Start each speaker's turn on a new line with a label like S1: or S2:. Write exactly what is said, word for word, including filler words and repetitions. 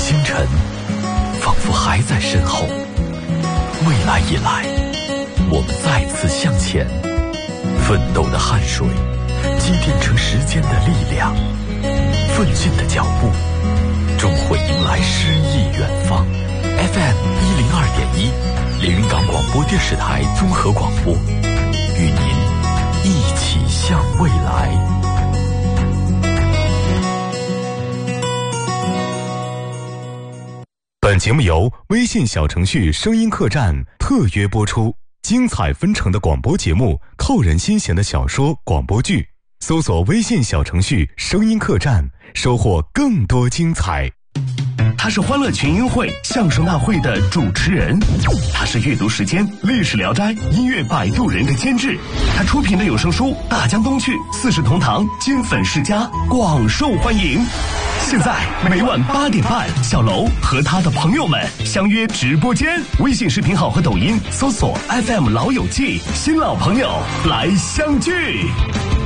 S1: 星辰仿佛还在身后，未来已来，我们再次向前，奋斗的汗水积淀成时间的力量，奋进的脚步终会迎来诗意远方。 F M 一零二点一，连云港广播电视台综合广播，与您一起向未来。本节目由微信小程序声音客栈特约播出，精彩纷呈的广播节目，扣人心弦的小说广播剧，搜索微信小程序声音客栈，收获更多精彩。
S2: 他是欢乐群英会相声大会的主持人，他是阅读时间历史聊斋音乐摆渡人的监制，他出品的有声书《大江东去》四世同堂金粉世家广受欢迎。现在每晚八点半，小楼和他的朋友们相约直播间，微信视频号和抖音搜索 F M 老友记，新老朋友来相聚。